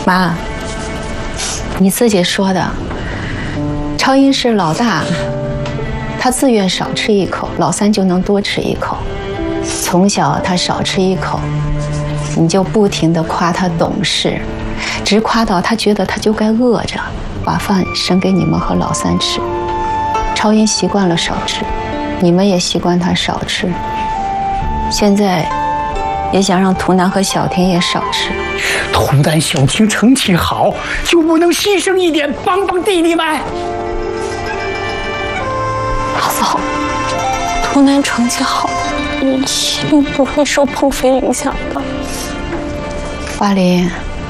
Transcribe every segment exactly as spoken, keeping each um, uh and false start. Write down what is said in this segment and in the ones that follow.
妈，你自己说的，超英是老大，他自愿少吃一口，老三就能多吃一口。从小他少吃一口，你就不停地夸他懂事，直夸到他觉得他就该饿着，把饭省给你们和老三吃。超英习惯了少吃，你们也习惯他少吃，现在也想让图南和小婷也少吃。 图南、小婷成绩好，就不能牺牲一点帮帮弟弟们？ 大嫂，图南成绩好，一定不会受鹏飞影响的。 花林，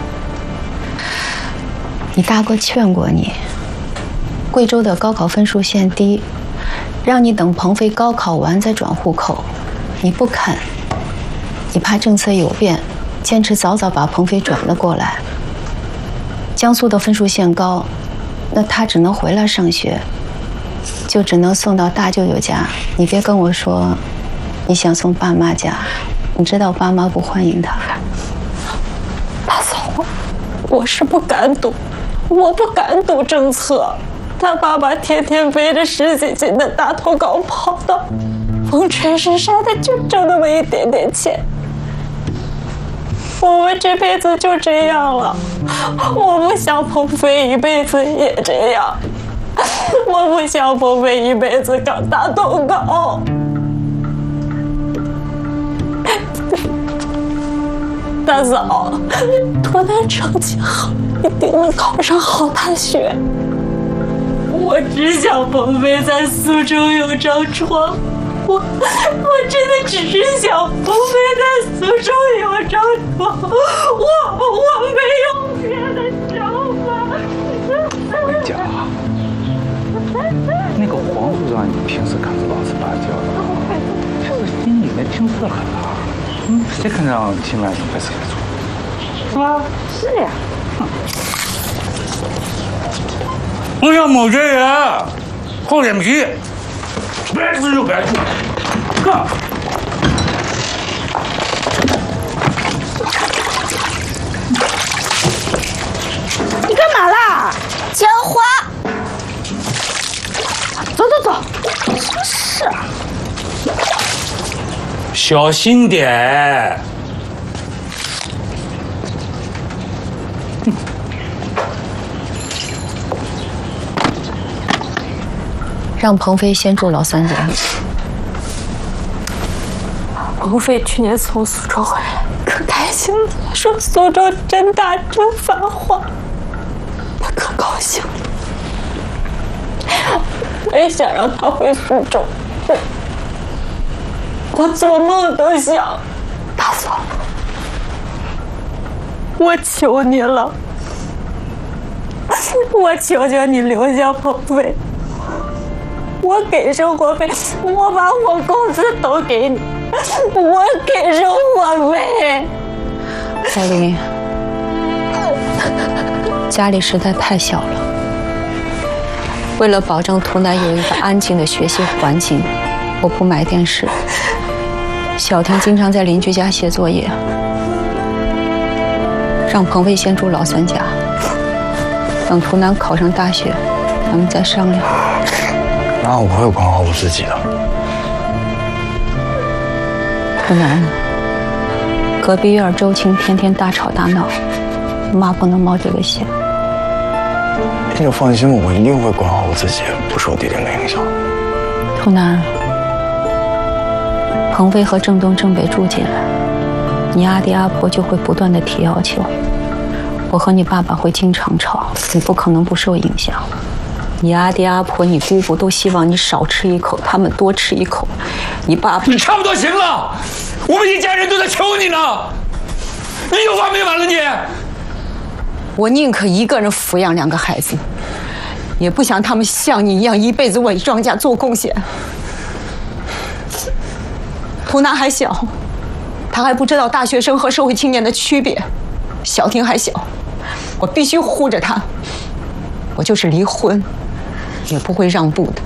你大哥劝过你，贵州的高考分数线低，让你等鹏飞高考完再转户口，你不肯，你怕政策有变，坚持早早把鹏飞转了过来。江苏的分数线高，那他只能回来上学，就只能送到大舅舅家。你别跟我说你想送爸妈家，你知道爸妈不欢迎他。 大嫂，我是不敢赌，我不敢赌政策。他爸爸天天背着十几斤的大头糕跑到风吹日晒的，就挣那么一点点钱。我们这辈子就这样了，我不想鹏飞一辈子也这样，我不想鹏飞一辈子搞大头糕。大嫂，图南成绩好，一定能考上好大学。我只想鹏飞在苏州有张床，我我真的只是想鹏飞在苏州有张床，我我没有别的想法。 我跟你讲啊，那个黄组长，你平时可是老实巴交的，其实心里面清楚的很啊。嗯，谁肯让秦岚白吃黑做，是吧？ 是呀。 哼。我要某些人厚脸皮，白吃就白做，干！ 你干嘛啦？浇花。走走走，真是。 小心点。 让鹏飞先住老三家。 鹏飞去年从苏州回来，可开心了，说苏州真大真繁华，他可高兴了。我也想让他回苏州，我做梦都想。大嫂，我求你了，我求求你留下鹏飞。我给生活费，我把我工资都给你，我给生活费。 小林，家里实在太小了，为了保证图南有一个安静的学习环境，我不买电视。小婷经常在邻居家写作业，让鹏飞先住老三家，等图南考上大学，咱们再商量。 那我会管好我自己的。 图南，隔壁院周青天天大吵大闹，妈不能冒这个险。 你就放心吧，我一定会管好我自己，不受弟弟们影响。 图南，鹏飞和郑东、郑北住进来，你阿爹阿婆就会不断的提要求，我和你爸爸会经常吵，你不可能不受影响。你阿爹阿婆、你姑姑都希望你少吃一口，他们多吃一口。你爸爸， 你差不多行了，我们一家人都在求你呢，你有完没完了你？ 我宁可一个人抚养两个孩子，也不想他们像你一样一辈子为庄家做贡献。图南还小，他还不知道大学生和社会青年的区别。小婷还小，我必须护着他。我就是离婚，也不会让步的。